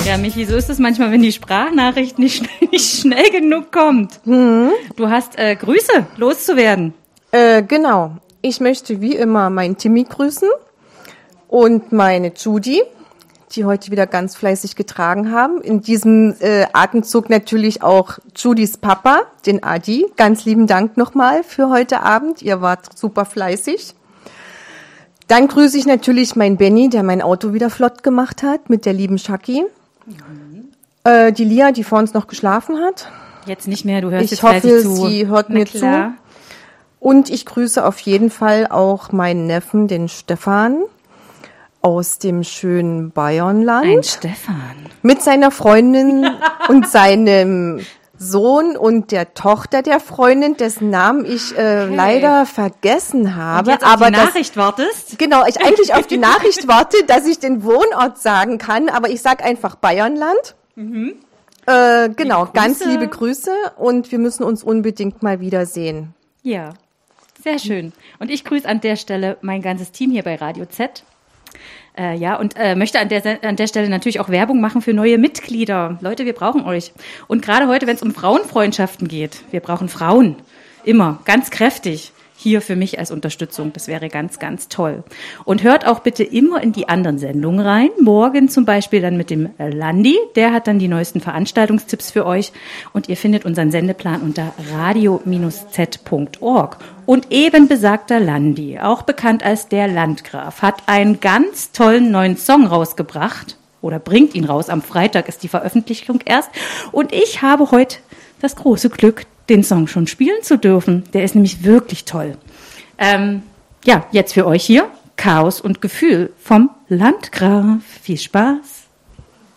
Ja, Michi, so ist es manchmal, wenn die Sprachnachricht nicht schnell genug kommt. Du hast Grüße loszuwerden. Genau. Ich möchte wie immer meinen Timmy grüßen und meine Judy, die heute wieder ganz fleißig getragen haben. In diesem Atemzug natürlich auch Judys Papa, den Adi. Ganz lieben Dank nochmal für heute Abend. Ihr wart super fleißig. Dann grüße ich natürlich meinen Benny, der mein Auto wieder flott gemacht hat, mit der lieben Shaki. Die Lia, die vor uns noch geschlafen hat. Jetzt nicht mehr, du hörst jetzt Ich hoffe, fleißig zu. sie hört mir zu. Und ich grüße auf jeden Fall auch meinen Neffen, den Stefan, aus dem schönen Bayernland. Ein Stefan. Mit seiner Freundin und seinem Sohn und der Tochter der Freundin, dessen Namen ich leider vergessen habe. Und jetzt auf die Nachricht wartest? Genau, ich eigentlich auf die Nachricht warte, dass ich den Wohnort sagen kann, aber ich sag einfach Bayernland. Genau, ganz liebe Grüße und wir müssen uns unbedingt mal wiedersehen. Ja, sehr schön. Und ich grüße an der Stelle mein ganzes Team hier bei Radio Z. Möchte an der Stelle natürlich auch Werbung machen für neue Mitglieder. Leute, wir brauchen euch. Und gerade heute, wenn es um Frauenfreundschaften geht, wir brauchen Frauen. Immer, ganz kräftig. Hier für mich als Unterstützung. Das wäre ganz, ganz toll. Und hört auch bitte immer in die anderen Sendungen rein. Morgen zum Beispiel dann mit dem Landi. Der hat dann die neuesten Veranstaltungstipps für euch. Und ihr findet unseren Sendeplan unter radio-z.org. Und eben besagter Landi, auch bekannt als der Landgraf, hat einen ganz tollen neuen Song rausgebracht. Oder bringt ihn raus. Am Freitag ist die Veröffentlichung erst. Und ich habe heute das große Glück, den Song schon spielen zu dürfen. Der ist nämlich wirklich toll. Jetzt für euch hier Chaos und Gefühl vom Landgraf. Viel Spaß.